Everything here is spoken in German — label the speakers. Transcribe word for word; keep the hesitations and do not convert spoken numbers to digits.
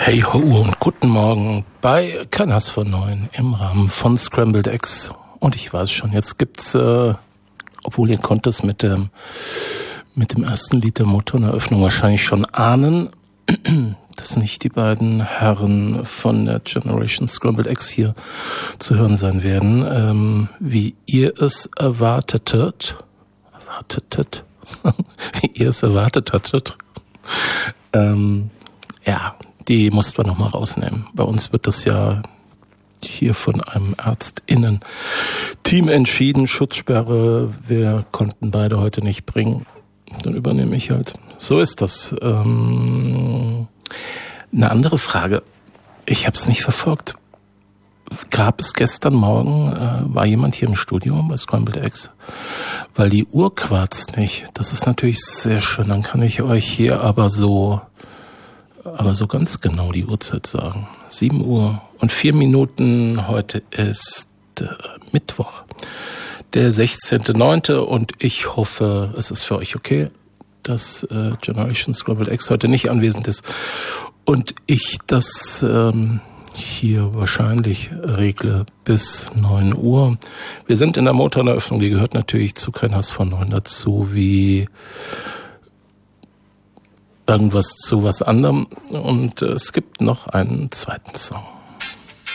Speaker 1: Hey ho und guten Morgen bei Kein Hass von Neun im Rahmen von Scrambled Eggs. Und ich weiß schon, jetzt gibt's, äh, obwohl ihr konntet es mit dem, mit dem ersten Lied der Motoreneröffnung wahrscheinlich schon ahnen, dass nicht die beiden Herren von der Generation Scrambled Eggs hier zu hören sein werden, ähm, wie ihr es erwartetet, erwartetet, wie ihr es erwartet hattet. Ähm, ja, die mussten wir nochmal rausnehmen. Bei uns wird das ja hier von einem ÄrztInnen-Team entschieden. Schutzsperre, wir konnten beide heute nicht bringen. Dann übernehme ich halt. So ist das. Ähm, eine andere Frage. Ich habe es nicht verfolgt. Gab es gestern Morgen, äh, war jemand hier im Studio bei Scrambled Eggs? Weil die Uhr quarzt nicht. Das ist natürlich sehr schön. Dann kann ich euch hier aber so... aber so ganz genau die Uhrzeit sagen. sieben Uhr und vier Minuten. Heute ist äh, Mittwoch, der sechzehnter neunte und ich hoffe, es ist für euch okay, dass äh, Generation Scrambled Eggs heute nicht anwesend ist und ich das ähm, hier wahrscheinlich regle bis neun Uhr. Wir sind in der Motoreneröffnung, die gehört natürlich zu Kein Hass von Neun dazu, wie irgendwas zu was anderem. Und äh, es gibt noch einen zweiten Song.